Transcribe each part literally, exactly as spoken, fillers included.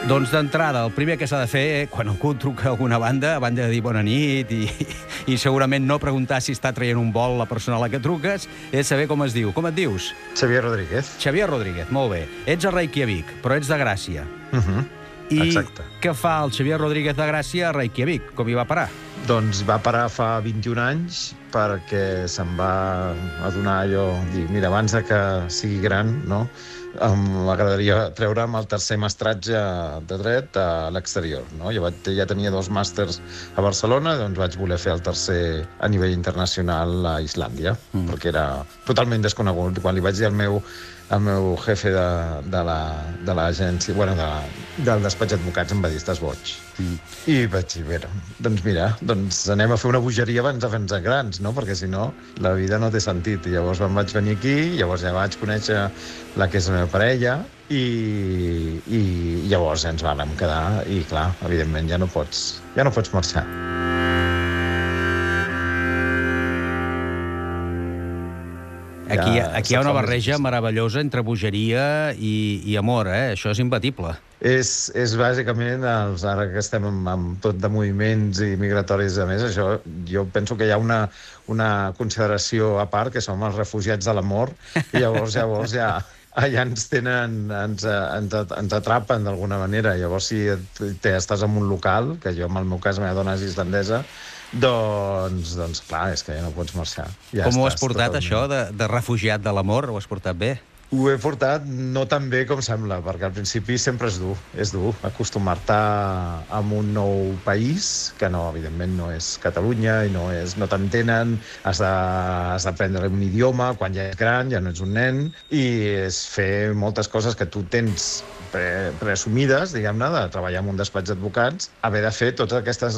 Doncs d'entrada, el primer que s'ha de fer, eh, quan algú truca a alguna banda, a banda de dir bona nit i, i segurament no preguntar si està traient un vol la persona a la que truques, és saber com es diu. Com et dius? Xavier Rodríguez. Xavier Rodríguez, molt bé. Ets a Reykjavik, però ets de Gràcia. Uh -huh. I Exacte. què fa el Xavier Rodríguez de Gràcia a Reykjavik? Com hi va parar? Doncs va parar fa vint-i-un anys perquè se'n va adonar allò, dir, mira, abans de que sigui gran, no?, m'agradaria treure'm el tercer mestratge de dret a l'exterior, no? Jo vaig, ja tenia dos màsters a Barcelona, doncs vaig voler fer el tercer a nivell internacional a Islàndia, mm. perquè era totalment desconegut. Quan li vaig dir al meu, al meu jefe de, de la, de l'agència, bueno, de, del despatx d'advocats, em va dir, estàs boig. Mm. I vaig dir, bé, doncs mira, doncs anem a fer una bogeria abans de fer-nos grans, no? Perquè si no, la vida no té sentit. I llavors em vaig venir aquí, llavors ja vaig conèixer la que és la meva parella, i, i llavors ja ens vam quedar, i clar, evidentment ja no pots, ja no pots marxar. Aquí, aquí hi ha una barreja meravellosa entre bogeria i, i amor, eh? Això és imbatible. És, és bàsicament, els, ara que estem amb, amb tot de moviments i migratoris, a més, això, jo penso que hi ha una, una consideració a part, que som els refugiats de l'amor, i llavors, llavors ja... allà ens tenen, ens, ens, ens atrapen d'alguna manera. Llavors, si te, estàs en un local, que jo, en el meu cas, la meva dona és islandesa, doncs, doncs clar, és que ja no pots marxar. Ja Com ho has estàs portat, totalment... això, de, de refugiat de l'amor? Ho has portat bé? Ho he portat no tan bé com sembla, perquè al principi sempre és dur, és dur acostumar-te a un nou país, que no, evidentment no és Catalunya i no, és, no t'entenen, has d'aprendre un idioma, quan ja ets gran, ja no ets un nen, i és fer moltes coses que tu tens pre preassumides, diguem-ne, de treballar en un despatx d'advocats, haver de fer totes aquestes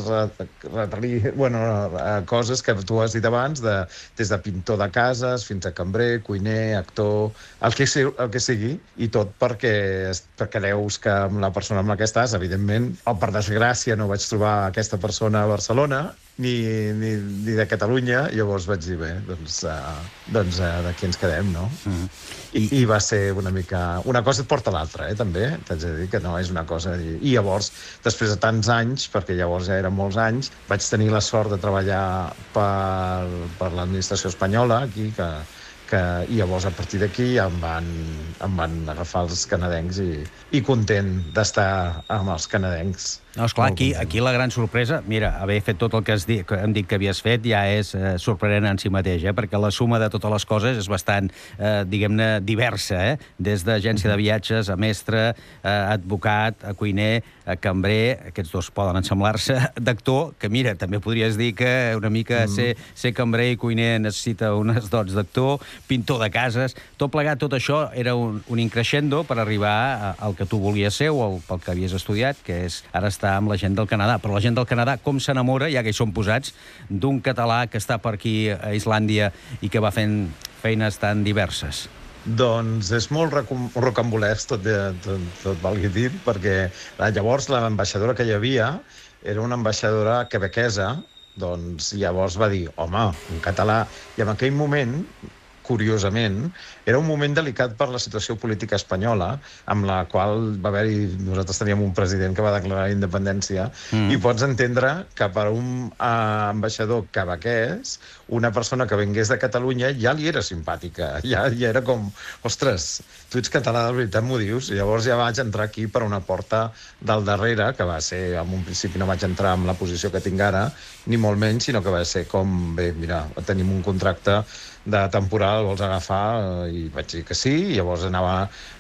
bueno, coses que tu has dit abans, de, des de pintor de cases fins a cambrer, cuiner, actor, el que el que sigui, i tot perquè, perquè creus que amb la persona amb la que estàs, evidentment, o per desgràcia no vaig trobar aquesta persona a Barcelona, ni, ni, ni de Catalunya, llavors vaig dir, bé, doncs, uh, doncs uh, d'aquí ens quedem, no? Mm. I, I va ser una mica... Una cosa et porta a l'altra, eh, també, t'haig de dir que no és una cosa... I llavors, després de tants anys, perquè llavors ja eren molts anys, vaig tenir la sort de treballar per, per l'administració espanyola, aquí, que que, i llavors a partir d'aquí em, van, em van agafar els canadencs i, i content d'estar amb els canadencs. No, esclar, aquí, aquí la gran sorpresa, mira, haver fet tot el que, has dit, que hem dit que havies fet ja és eh, sorprenent en si mateix, eh? Perquè la suma de totes les coses és bastant, eh, diguem-ne, diversa, eh? Des d'agència de viatges a mestre, a advocat, a cuiner, a cambrer, aquests dos poden ensemblar-se, d'actor, que mira, també podries dir que una mica mm. ser, ser cambrer i cuiner necessita unes dots d'actor, pintor de cases, tot plegat, tot això era un, un increixendo per arribar al que tu volies ser o al, pel que havies estudiat, que és ara estar amb la gent del Canadà. Però la gent del Canadà com s'enamora, ja que hi són posats, d'un català que està per aquí a Islàndia i que va fent feines tan diverses? Doncs és molt rocambolesc, tot, tot, tot valgui dir, perquè llavors l'ambaixadora que hi havia era una ambaixadora quebequesa, doncs llavors va dir, home, un català... I en aquell moment, curiosament, era un moment delicat per la situació política espanyola, amb la qual va haver-hi... Nosaltres teníem un president que va declarar la independència, mm. i pots entendre que per un uh, ambaixador quebequès, una persona que vengués de Catalunya ja li era simpàtica, ja, ja era com, ostres, tu ets català, de veritat m'ho dius? I llavors ja vaig entrar aquí per una porta del darrere, que va ser, en un principi no vaig entrar en la posició que tinc ara, ni molt menys, sinó que va ser com, bé, mira, tenim un contracte de temporal, vols agafar? I vaig dir que sí, i llavors anava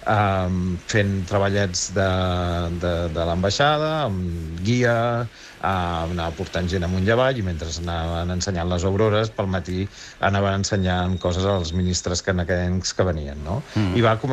um, fent treballets de, de, de l'ambaixada, amb guia, uh, anava portant gent amunt i avall, i mentre anaven ensenyant les aurores, pel matí anaven ensenyant coses als ministres canadencs que venien, no? Mm. I va començar